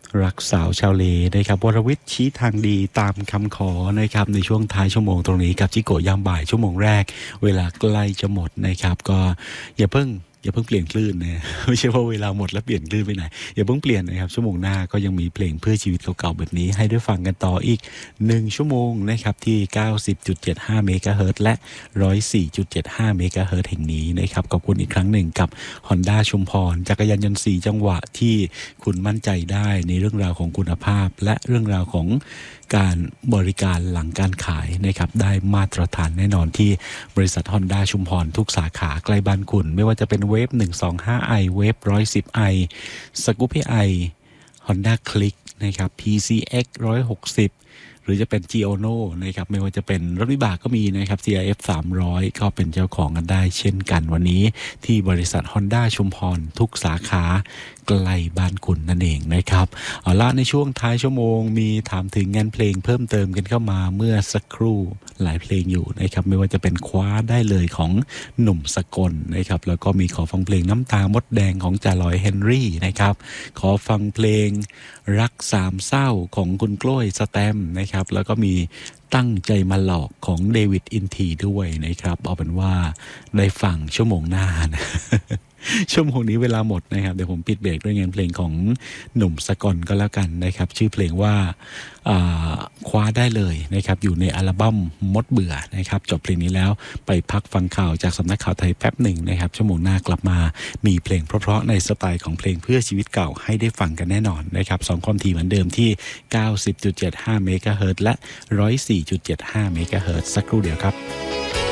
รักสาวชาวเลนะครับวรวิทย์ชี้ทางดีตามคำขอนะครับในช่วงท้ายชั่วโมงตรงนี้กับจิโกะยามบ่ายชั่วโมงแรกเวลาใกล้จะหมดนะครับก็อย่าเพิ่งเปลี่ยนคลื่นนะไม่ใช่ว่าเวลาหมดแล้วเปลี่ยนคลื่นไปไหนอย่าเพิ่งเปลี่ยนนะครับชั่วโมงหน้าก็ยังมีเพลงเพื่อชีวิตเก่าๆแบบนี้ให้ได้ฟังกันต่ออีก1ชั่วโมงนะครับที่ 90.75 เมกะเฮิรตซ์และ 104.75 เมกะเฮิรตซ์แห่งนี้นะครับขอบคุณอีกครั้งหนึ่งกับ Honda ชุมพรจักรยานยนต์4จังหวะที่คุณมั่นใจได้ในเรื่องราวของคุณภาพและเรื่องราวของการบริการหลังการขายนะครับได้มาตรฐานแน่นอนที่บริษัท Honda ชุมพรทุกสาขาใกล้บ้านคุณไม่ว่าจะเป็นเวฟ 125i เวฟ 110i Scoopy-i Honda Click นะครับ PCX 160หรือจะเป็น Giono นะครับไม่ว่าจะเป็นรถวิบากก็มีนะครับ CRF 300ก็เป็นเจ้าของกันได้เช่นกันวันนี้ที่บริษัท Honda ชุมพรทุกสาขาใกล้บ้านคุณนั่นเองนะครับเอาละในช่วงท้ายชั่วโมงมีถามถึงงานเพลงเพิ่มเติมกันเข้ามาเมื่อสักครู่หลายเพลงอยู่นะครับไม่ว่าจะเป็นคว้าได้เลยของหนุ่มสกลนะครับแล้วก็มีขอฟังเพลงน้ำตามดแดงของจ่าลอยเฮนรี่นะครับขอฟังเพลงรักสามเศร้าของคุณกล้วยสแตมนะครับแล้วก็มีตั้งใจมาหลอกของเดวิดอินทีด้วยนะครับเอาเป็นว่าได้ฟังชั่วโมงหน้านะชั่วโมงนี้เวลาหมดนะครับเดี๋ยวผมปิดเบรกด้วยงานเพลงของหนุ่มสกลก็แล้วกันนะครับชื่อเพลงว่าคว้าได้เลยนะครับอยู่ในอัลบั้มมดเบื่อนะครับจบเพลงนี้แล้วไปพักฟังข่าวจากสำนักข่าวไทยแป๊บหนึ่งนะครับชั่วโมงหน้ากลับมามีเพลงเพราะๆในสไตล์ของเพลงเพื่อชีวิตเก่าให้ได้ฟังกันแน่นอนนะครับ2ความถี่เหมือนเดิมที่ 90.75 เมกะเฮิรตซ์และ 104.75 เมกะเฮิรตซ์สักครู่เดียวครับ